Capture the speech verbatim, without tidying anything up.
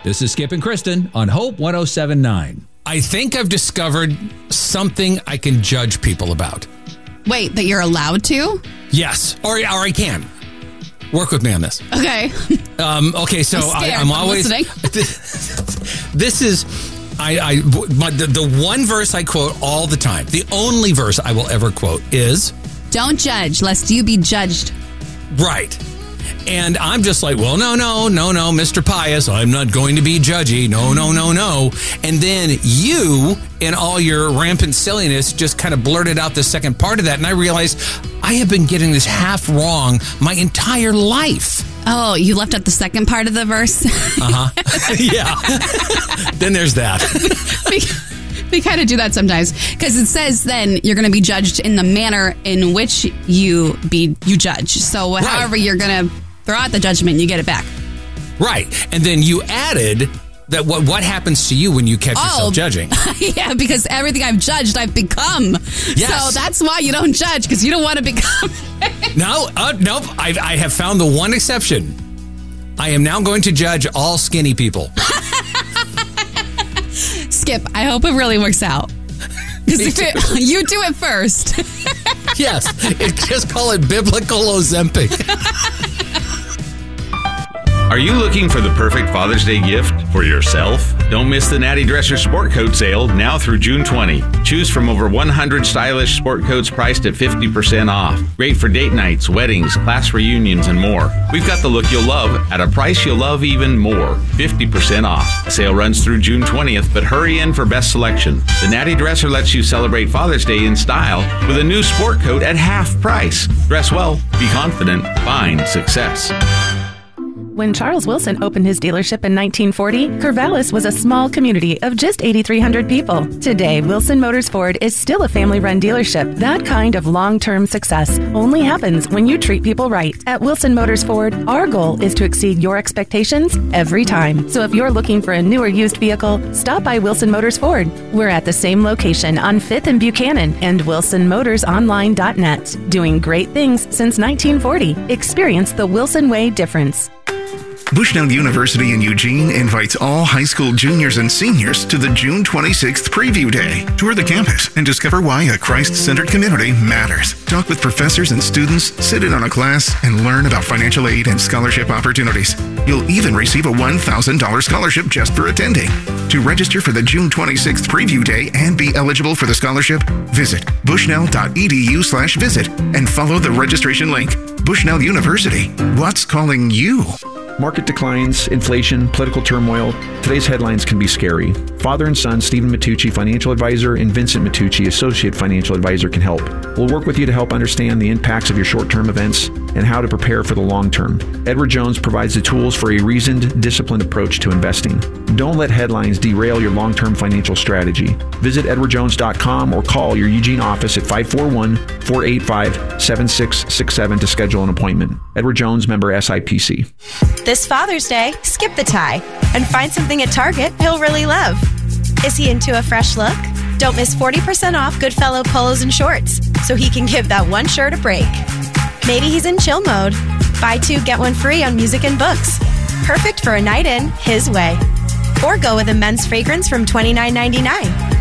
This is Skip and Kristen on Hope one oh seven point nine. I think I've discovered something I can judge people about. Wait, that you're allowed to? Yes, or, or I can. Work with me on this. Okay. Um, okay, so I'm, I, I'm always... listening. This is... I, I my, the, the one verse I quote all the time, the only verse I will ever quote is... Don't judge, lest you be judged. Right. And I'm just like, well, no, no, no, no, Mister Pius, I'm not going to be judgy. No, no, no, no. And then you, in all your rampant silliness, just kind of blurted out the second part of that. And I realized I have been getting this half wrong my entire life. Oh, you left out the second part of the verse? Uh-huh. Yeah. Then there's that. we we kind of do that sometimes. Because it says then you're going to be judged in the manner in which you be you judge. So Right. however you're going to throw out the judgment, you get it back. Right. And then you added that what what happens to you when you catch Oh. yourself judging? Yeah, because everything I've judged, I've become. Yes. So that's why you don't judge, because you don't want to become. No, uh, nope. I, I have found the one exception. I am now going to judge all skinny people. Skip, I hope it really works out. Because if it, you do it first. Yes, it, just call it biblical Ozempic. Are you looking for the perfect Father's Day gift for yourself? Don't miss the Natty Dresser Sport Coat Sale now through June twentieth. Choose from over one hundred stylish sport coats priced at fifty percent off. Great for date nights, weddings, class reunions, and more. We've got the look you'll love at a price you'll love even more. fifty percent off. The sale runs through June twentieth, but hurry in for best selection. The Natty Dresser lets you celebrate Father's Day in style with a new sport coat at half price. Dress well, be confident, find success. When Charles Wilson opened his dealership in nineteen forty, Corvallis was a small community of just eight thousand three hundred people. Today, Wilson Motors Ford is still a family-run dealership. That kind of long-term success only happens when you treat people right. At Wilson Motors Ford, our goal is to exceed your expectations every time. So if you're looking for a new or used vehicle, stop by Wilson Motors Ford. We're at the same location on fifth and Buchanan and wilson motors online dot net. Doing great things since nineteen forty. Experience the Wilson Way difference. Bushnell University in Eugene invites all high school juniors and seniors to the June twenty-sixth Preview Day. Tour the campus and discover why a Christ-centered community matters. Talk with professors and students, sit in on a class, and learn about financial aid and scholarship opportunities. You'll even receive a one thousand dollars scholarship just for attending. To register for the June twenty-sixth Preview Day and be eligible for the scholarship, visit bushnell dot e d u slash visit and follow the registration link. Bushnell University, what's calling you? Market declines, inflation, political turmoil. Today's headlines can be scary. Father and son, Stephen Matucci, financial advisor, and Vincent Matucci, associate financial advisor, can help. We'll work with you to help understand the impacts of your short-term events and how to prepare for the long term. Edward Jones provides the tools for a reasoned, disciplined approach to investing. Don't let headlines derail your long-term financial strategy. Visit edward jones dot com or call your Eugene office at five four one, four eight five, seven six six seven to schedule an appointment. Edward Jones, member S I P C. This Father's Day, skip the tie and find something at Target he'll really love. Is he into a fresh look? Don't miss forty percent off Goodfellow polos and shorts so he can give that one shirt a break. Maybe he's in chill mode. Buy two, get one free on music and books. Perfect for a night in his way. Or go with a men's fragrance from twenty-nine ninety-nine.